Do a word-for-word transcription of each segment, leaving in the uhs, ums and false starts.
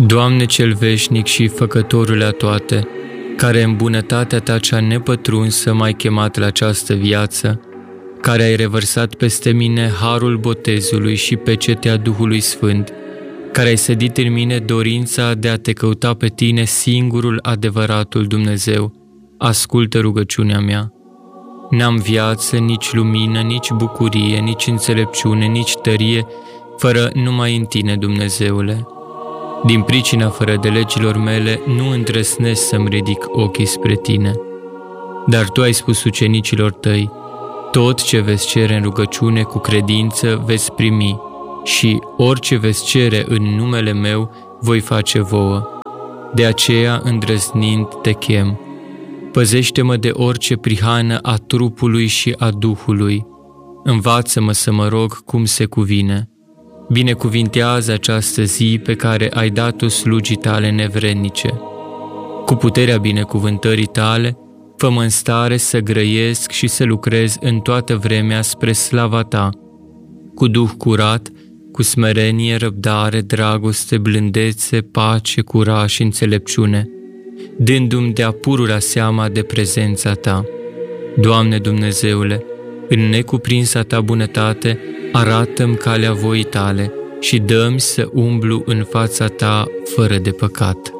Doamne cel veșnic și făcătorule a toate, care în bunătatea Ta cea nepătrunsă m-ai chemat la această viață, care ai revărsat peste mine harul botezului și pecetea Duhului Sfânt, care ai sădit în mine dorința de a Te căuta pe Tine, singurul adevăratul Dumnezeu, ascultă rugăciunea mea. N-am viață, nici lumină, nici bucurie, nici înțelepciune, nici tărie, fără numai în Tine, Dumnezeule. Din pricina fără de legilor mele, nu îndrăsnesc să-mi ridic ochii spre Tine. Dar Tu ai spus ucenicilor Tăi, tot ce veți cere în rugăciune cu credință veți primi și orice veți cere în numele meu voi face vouă. De aceea, îndrăznind, Te chem. Păzește-mă de orice prihană a trupului și a Duhului. Învață-mă să mă rog cum se cuvine. Binecuvintează această zi pe care ai dat-o slugii Tale nevrednice. Cu puterea binecuvântării Tale, fă-mă în stare să grăiesc și să lucrez în toată vremea spre slava Ta, cu duh curat, cu smerenie, răbdare, dragoste, blândețe, pace, curaj și înțelepciune, dându-mi de-a pururea seama de prezența Ta. Doamne Dumnezeule, în necuprinsa Ta bunătate, arată-mi calea voii Tale și dă-mi să umblu în fața Ta fără de păcat.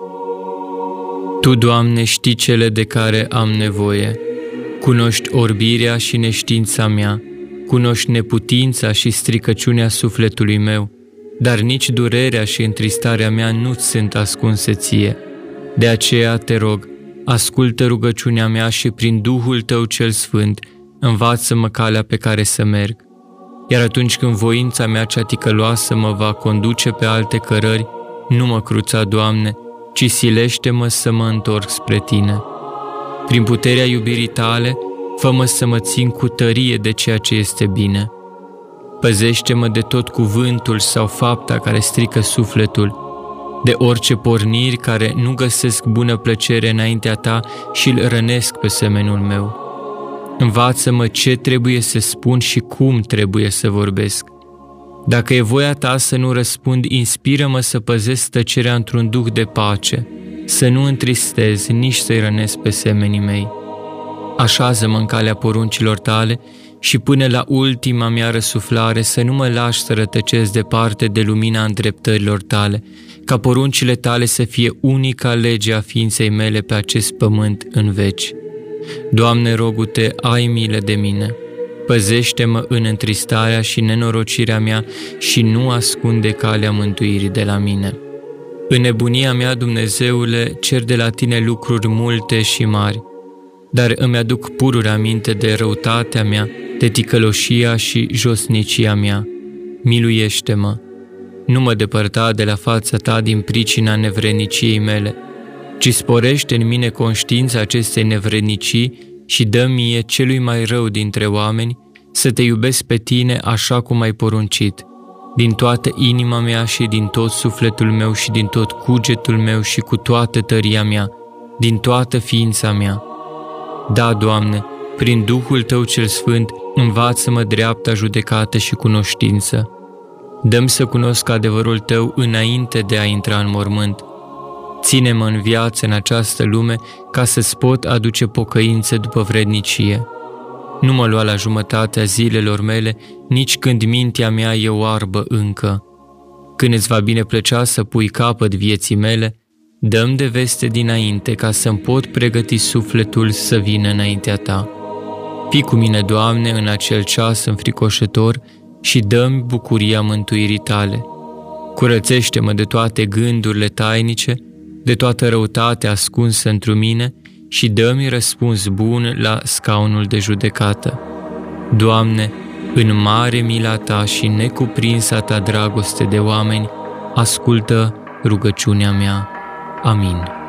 Tu, Doamne, știi cele de care am nevoie. Cunoști orbirea și neștiința mea, cunoști neputința și stricăciunea sufletului meu, dar nici durerea și întristarea mea nu-ți sunt ascunse Ție. De aceea te rog, ascultă rugăciunea mea și prin Duhul Tău cel Sfânt, învață-mă calea pe care să merg. Iar atunci când voința mea cea ticăloasă mă va conduce pe alte cărări, nu mă cruța, Doamne, ci silește-mă să mă întorc spre Tine. Prin puterea iubirii Tale, fă-mă să mă țin cu tărie de ceea ce este bine. Păzește-mă de tot cuvântul sau fapta care strică sufletul, de orice porniri care nu găsesc bună plăcere înaintea Ta și îl rănesc pe semenul meu. Învață-mă ce trebuie să spun și cum trebuie să vorbesc. Dacă e voia Ta să nu răspund, inspiră-mă să păzesc tăcerea într-un duh de pace, să nu întristez, nici să-i rănesc pe semenii mei. Așează-mă în calea poruncilor Tale și până la ultima mea răsuflare să nu mă lași să rătăcesc departe de lumina îndreptărilor Tale, ca poruncile Tale să fie unica lege a ființei mele pe acest pământ în veci. Doamne, rogu-Te, ai milă de mine. Păzește-mă în întristarea și nenorocirea mea și nu ascunde calea mântuirii de la mine. În nebunia mea, Dumnezeule, cer de la Tine lucruri multe și mari, dar îmi aduc pururi aminte de răutatea mea, de ticăloșia și josnicia mea. Miluiește-mă! Nu mă depărta de la fața Ta din pricina nevredniciei mele, ci sporește în mine conștiința acestei nevrednicii și dă mie celui mai rău dintre oameni să Te iubesc pe Tine așa cum ai poruncit, din toată inima mea și din tot sufletul meu și din tot cugetul meu și cu toată tăria mea, din toată ființa mea. Da, Doamne, prin Duhul Tău cel Sfânt, învață-mă dreapta judecată și cunoștință. Dă-mi să cunosc adevărul Tău înainte de a intra în mormânt. Ține-mă în viață în această lume ca să-ți pot aduce pocăință după vrednicie. Nu mă lua la jumătatea zilelor mele, nici când mintea mea e oarbă încă. Când îți va bine plăcea să pui capăt vieții mele, dă-mi de veste dinainte ca să-mi pot pregăti sufletul să vină înaintea Ta. Fii cu mine, Doamne, în acel ceas înfricoșător și dă-mi bucuria mântuirii Tale. Curățește-mă de toate gândurile tainice, de toată răutatea ascunsă într-o mine și dă-mi răspuns bun la scaunul de judecată. Doamne, în mare mila Ta și necuprinsa Ta dragoste de oameni, ascultă rugăciunea mea. Amin.